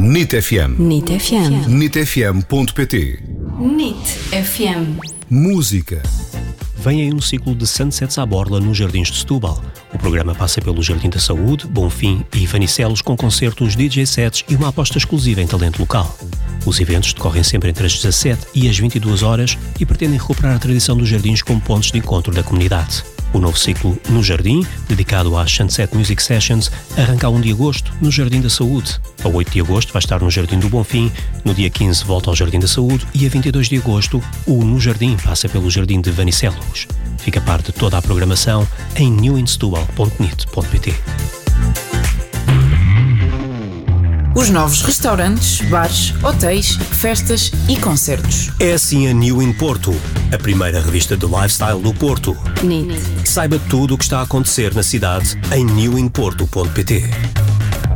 NIT FM. NIT FM. NITfm.pt. NIT FM. Música. Vem aí um ciclo de Sunsets à Borla nos Jardins de Setúbal. O programa passa pelo Jardim da Saúde, Bonfim e Vanicelos com concertos, DJ sets e uma aposta exclusiva em talento local. Os eventos decorrem sempre entre as 17 e as 22 horas e pretendem recuperar a tradição dos jardins como pontos de encontro da comunidade. O novo ciclo No Jardim, dedicado às Sunset Music Sessions, arranca a 1 de agosto no Jardim da Saúde. A 8 de agosto vai estar no Jardim do Bonfim, no dia 15 volta ao Jardim da Saúde e a 22 de agosto o No Jardim passa pelo Jardim de Vanicelos. Fica parte de toda a programação em newinsetubal.nit.pt. Os novos restaurantes, bares, hotéis, festas e concertos. É assim a New in Porto, a primeira revista de lifestyle do Porto. NIT. Saiba tudo o que está a acontecer na cidade em newinporto.pt.